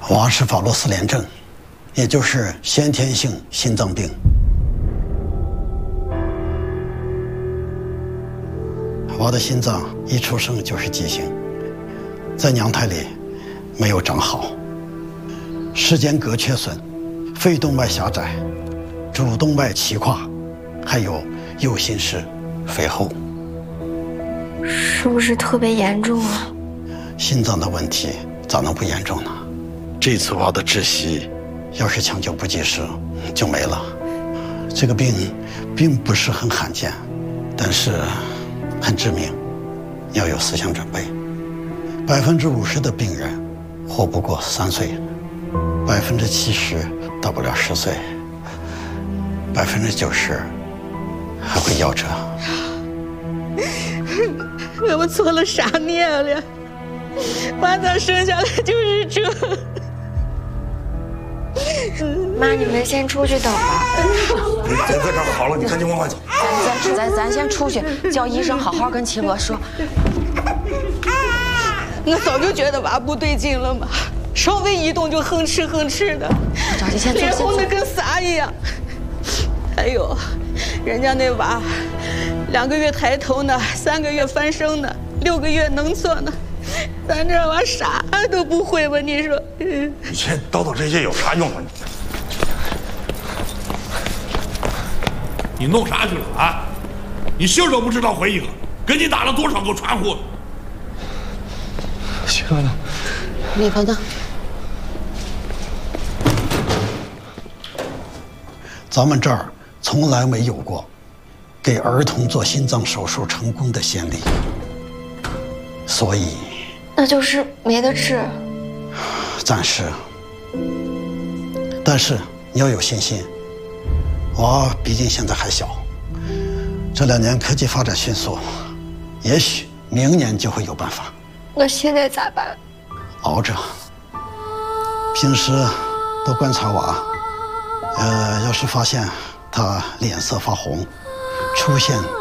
娃是法洛斯联症，也就是先天性心脏病。娃的心脏一出生就是畸形，在娘胎里没有长好，室间隔缺损，肺动脉狭窄，主动脉齐跨，还有右心室肥厚。 是不是特别严重啊？ 心脏的问题咋能不严重呢？这次娃的窒息，要是抢救不及时，就没了。这个病并不是很罕见，但是很致命，要有思想准备。50%的病人活不过3岁，70%到不了10岁，90%还会夭折。 我做了啥孽了？娃咋生下来就是这？ 妈，你们先出去等吧。 你别在这儿好了，你赶紧往外走。 咱先出去，叫医生好好跟齐哥说。 我早就觉得娃不对劲了嘛，稍微一动就哼哧哼哧的， 着急，先脸红的跟啥一样。还有，人家那娃2个月抬头呢，3个月翻身呢，6个月能坐呢，咱这娃啥都不会吧？你说？ 你先叨叨这些有啥用啊？ 你弄啥去了啊？你信儿都不知道回一个，给你打了多少个传呼？ 齐哥呢？ 李鹏呢？ 咱们这儿从来没有过给儿童做心脏手术成功的先例，所以那就是没得治。 暂时。但是你要有信心，娃毕竟现在还小，这2年科技发展迅速，也许明年就会有办法。 那现在咋办？ 熬着。平时多观察娃，要是发现他脸色发红，出现